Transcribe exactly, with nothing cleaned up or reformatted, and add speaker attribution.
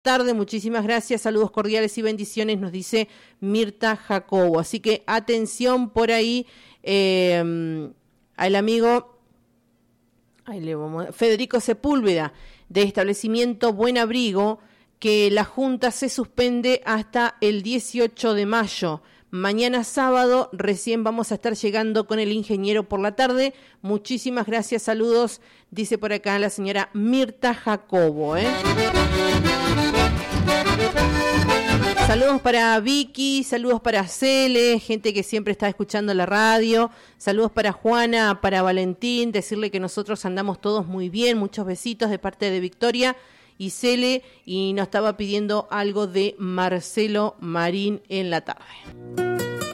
Speaker 1: tarde, muchísimas gracias, saludos cordiales y bendiciones, nos dice Mirta Jacobo. Así que atención por ahí, eh, al amigo ahí le vamos, Federico Sepúlveda, de establecimiento Buen Abrigo, que la Junta se suspende hasta el dieciocho de mayo. Mañana sábado recién vamos a estar llegando con el ingeniero por la tarde. Muchísimas gracias, saludos, dice por acá la señora Mirta Jacobo, ¿eh? Saludos para Vicky, saludos para Cele, gente que siempre está escuchando la radio. Saludos para Juana, para Valentín, decirle que nosotros andamos todos muy bien. Muchos besitos de parte de Victoria y Cele, y nos estaba pidiendo algo de Marcelo Marín en la tarde.